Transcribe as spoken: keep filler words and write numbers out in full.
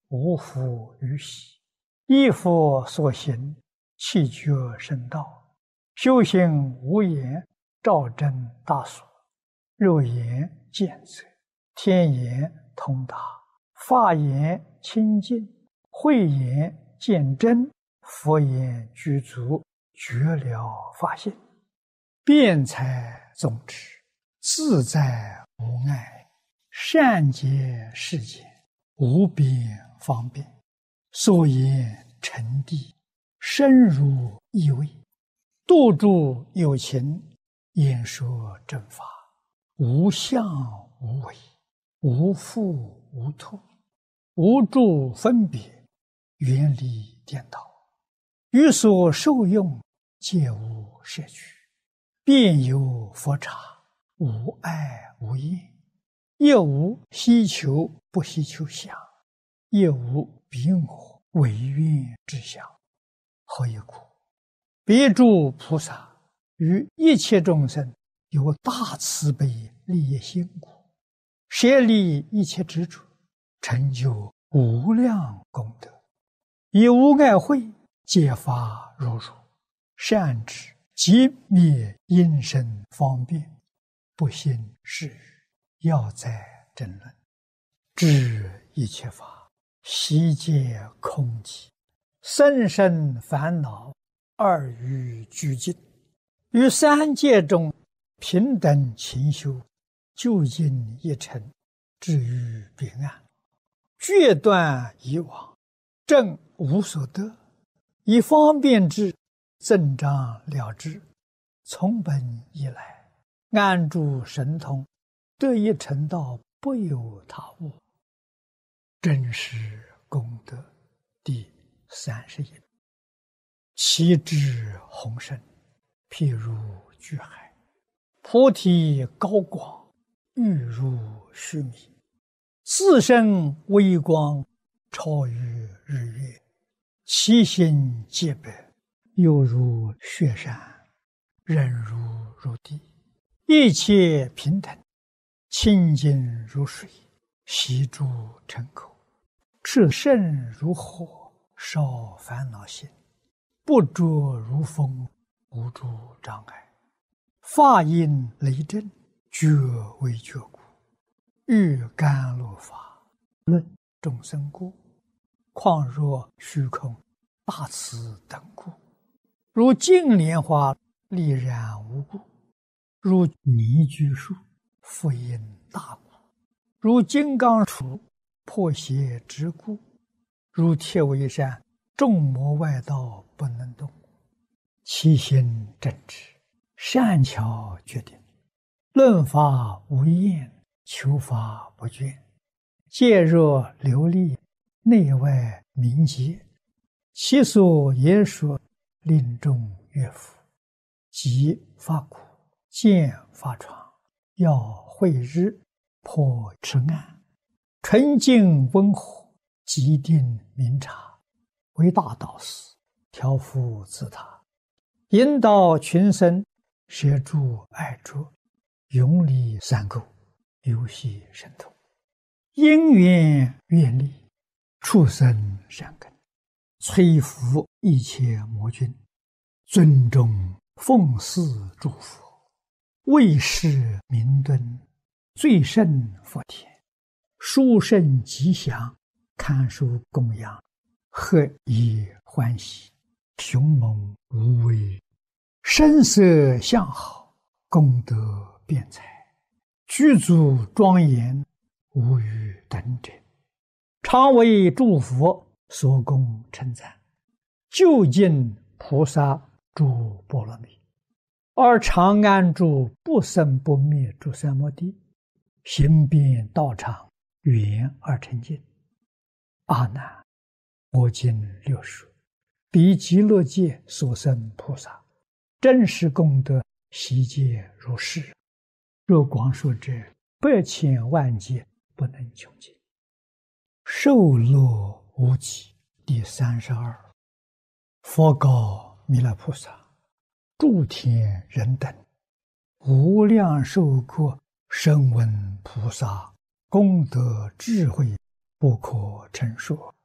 无复于喜，依佛所行，气觉深道，修行无言，照真大所，肉眼见则，天眼通达，法眼清净，慧眼见真，佛眼具足，觉了法性，辩才宗旨，自在无碍，善解世间，无边方便，所言沉谛，深入意味，度诸有情，演说正法，无相无为，无复无脱，无住分别，远离颠倒，于所受用，皆无摄取，遍有佛刹，无碍无厌，亦无希求不希求相，亦无彼我唯愿之相。何以故？别诸菩萨于一切众生有大慈悲利益心故，舍离一切执着，成就无量功德，以无碍慧揭发如如，善知即灭因身方便，不信是语，要在争论，知一切法悉皆空寂，生生烦恼二于俱尽，于三界中平等勤修，究竟一尘，至于彼岸，决断以往，正无所得，以方便之，增长了之，从本以来，安住神通，得一成道，不有他物。真实功德第三十一。其智宏深，譬如巨海，菩提高广，欲如须弥，自身微光，超于日月，其心洁白，犹如雪山，忍如如地，一切平等，清净如水，悉诸尘口，炽盛如火，烧烦恼心，不着如风，无诸障碍，法音雷震，觉为觉故，欲甘露法，论众生故，况若虚空大慈等故，如净莲花丽然无故，如泥居树复因大故，如金刚杵破邪之故，如铁围山众魔外道不能动，其心正直，善巧决定，论法无厌，求法不倦，戒若流利，内外明洁，其所言说，令众悦服，即法苦，见法床，要慧日，破痴暗，纯净温和，极定明察，为大导师，调伏自他，引导群生，摄诸爱着，永离三垢，游戏神通，因缘愿力，畜生善根，摧伏一切魔君，尊重奉祀诸佛，为世明敦，最胜佛田，殊胜吉祥，堪受供养，何以欢喜，雄猛无畏，声色相好，功德辩才，具足庄严，无与等者，常为诸佛所供称赞，究竟菩萨诸波罗蜜，而常安住不生不灭诸三摩地，行遍道场，圆而成净。阿难，我今略说，彼极乐界所生菩萨，真实功德悉皆如是。若光说者，百千万劫不能穷尽。受乐无极第三十二。佛告弥勒菩萨：诸天人等，无量寿国声闻菩萨功德智慧不可称说。